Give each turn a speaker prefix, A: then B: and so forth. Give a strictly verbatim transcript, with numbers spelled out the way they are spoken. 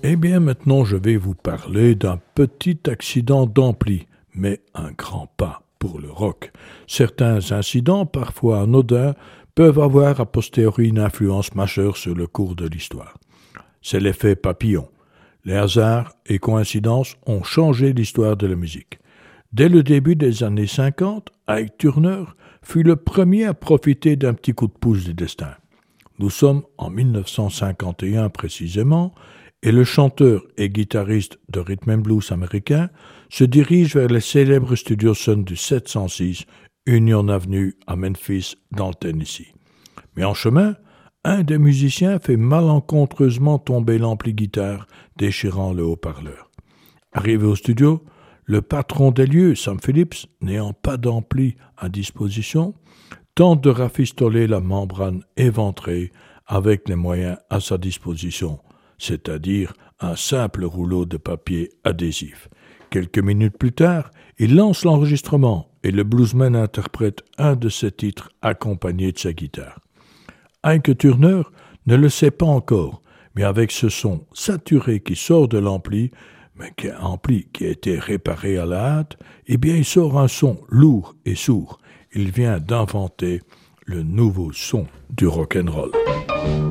A: Eh bien, maintenant, je vais vous parler d'un petit accident d'ampli, mais un grand pas pour le rock. Certains incidents, parfois anodins, peuvent avoir a posteriori une influence majeure sur le cours de l'histoire. C'est l'effet papillon. Les hasards et coïncidences ont changé l'histoire de la musique. Dès le début des années cinquante, Ike Turner fut le premier à profiter d'un petit coup de pouce du destin. Nous sommes en dix-neuf cent cinquante et un précisément, et le chanteur et guitariste de rhythm and blues américain se dirige vers les célèbres studios Sun du sept cent six Union Avenue à Memphis, dans le Tennessee. Mais en chemin, un des musiciens fait malencontreusement tomber l'ampli guitare, déchirant le haut-parleur. Arrivé au studio, le patron des lieux, Sam Phillips, n'ayant pas d'ampli à disposition, tente de rafistoler la membrane éventrée avec les moyens à sa disposition, c'est-à-dire un simple rouleau de papier adhésif. Quelques minutes plus tard, il lance l'enregistrement et le bluesman interprète un de ses titres accompagné de sa guitare. Ike Turner ne le sait pas encore, mais avec ce son saturé qui sort de l'ampli, mais qui est un ampli qui a été réparé à la hâte, eh bien il sort un son lourd et sourd. Il vient d'inventer le nouveau son du rock'n'roll.